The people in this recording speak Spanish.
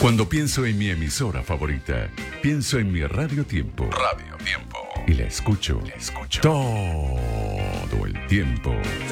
Cuando pienso en mi emisora favorita, pienso en mi Radio Tiempo. Radio Tiempo. Y la escucho todo el tiempo.